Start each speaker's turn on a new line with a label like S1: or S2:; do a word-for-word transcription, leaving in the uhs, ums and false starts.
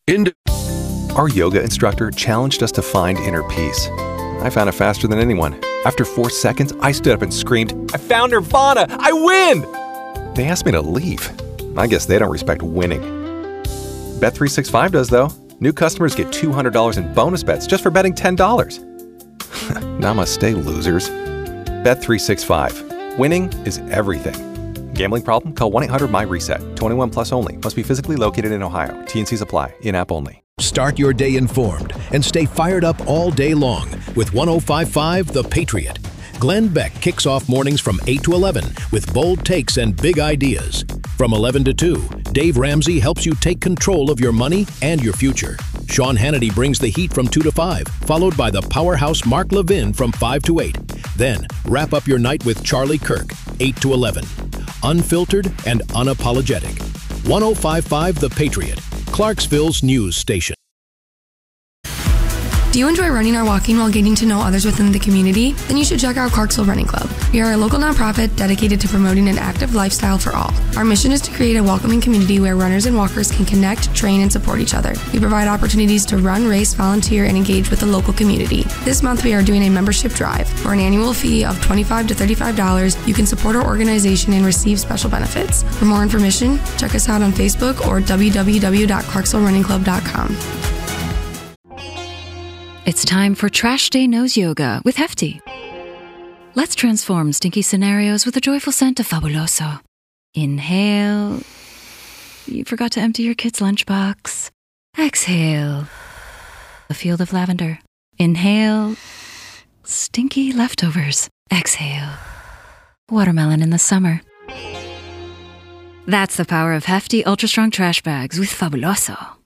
S1: Ind- Our yoga instructor challenged us to find inner peace. I found it faster than anyone. After four seconds, I stood up and screamed, "I found Nirvana! I win!" They asked me to leave. I guess they don't respect winning. Bet three sixty-five does, though. New customers get two hundred dollars in bonus bets just for betting ten dollars. Namaste, losers. Bet three sixty-five. Winning is everything. Gambling problem? Call one eight hundred M Y reset. twenty-one plus only. Must be physically located in Ohio. T and Cs apply. In-app only.
S2: Start your day informed and stay fired up all day long with one oh five point five The Patriot. Glenn Beck kicks off mornings from eight to eleven with bold takes and big ideas. From eleven to two, Dave Ramsey helps you take control of your money and your future. Sean Hannity brings the heat from two to five, followed by the powerhouse Mark Levin from five to eight. Then, wrap up your night with Charlie Kirk, eight to eleven. Unfiltered and unapologetic. one oh five point five The Patriot, Clarksville's news station.
S3: Do you enjoy running or walking while getting to know others within the community? Then you should check out Clarksville Running Club. We are a local nonprofit dedicated to promoting an active lifestyle for all. Our mission is to create a welcoming community where runners and walkers can connect, train, and support each other. We provide opportunities to run, race, volunteer, and engage with the local community. This month we are doing a membership drive. For an annual fee of twenty-five to thirty-five dollars, you can support our organization and receive special benefits. For more information, check us out on Facebook or w w w dot clarksville running club dot com.
S4: It's time for Trash Day Nose Yoga with Hefty. Let's transform stinky scenarios with a joyful scent of Fabuloso. Inhale. You forgot to empty your kid's lunchbox. Exhale. A field of lavender. Inhale. Stinky leftovers. Exhale. Watermelon in the summer. That's the power of Hefty Ultra Strong Trash Bags with Fabuloso.